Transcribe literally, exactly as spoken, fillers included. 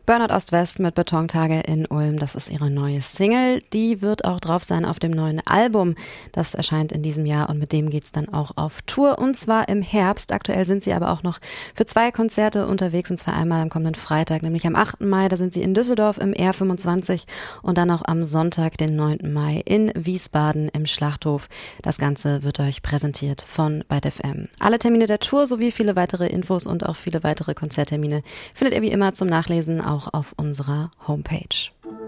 Burnout Ost-West mit Betontage in Ulm, das ist ihre neue Single. Die wird auch drauf sein auf dem neuen Album. Das erscheint in diesem Jahr und mit dem geht's dann auch auf Tour und zwar im Herbst. Aktuell sind sie aber auch noch für zwei Konzerte unterwegs und zwar einmal am kommenden Freitag, nämlich am achten Mai. Da sind sie in Düsseldorf im R fünfundzwanzig und dann auch am Sonntag, den neunten Mai in Wiesbaden im Schlachthof. Das Ganze wird euch präsentiert von Byte F M. Alle Termine der Tour sowie viele weitere Infos und auch viele weitere Konzerttermine findet ihr wie immer zum Nachlesen auch auf unserer Homepage.